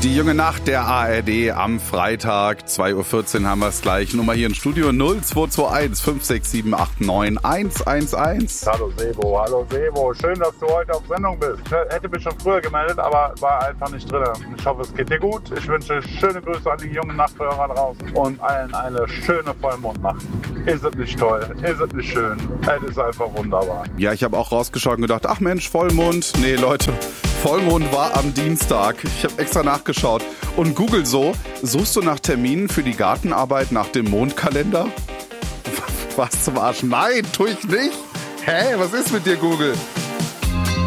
Die junge Nacht der ARD am Freitag, 2.14 Uhr haben wir es gleich. Nummer hier im Studio 0221 567 89 111. Hallo Sebo. Schön, dass du heute auf Sendung bist. Ich hätte mich schon früher gemeldet, aber war einfach nicht drin. Ich hoffe, es geht dir gut. Ich wünsche schöne Grüße an die jungen Nachthörer draußen und allen eine schöne Vollmondnacht. Ist es nicht toll? Ist es nicht schön? Es ist einfach wunderbar. Ja, ich habe auch rausgeschaut und gedacht, ach Mensch, Vollmond. Nee, Leute, Vollmond war am Dienstag. Ich habe extra nachgeschaut. Und Google suchst du nach Terminen für die Gartenarbeit nach dem Mondkalender? Was zum Arsch? Nein, tue ich nicht. Hä, was ist mit dir, Google?